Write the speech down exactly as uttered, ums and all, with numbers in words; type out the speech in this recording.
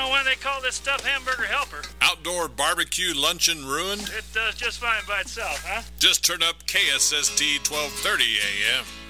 know why they call this stuff Hamburger Helper. Outdoor barbecue luncheon ruined? It does just fine by itself, huh? Just turn up K S S T twelve thirty A M.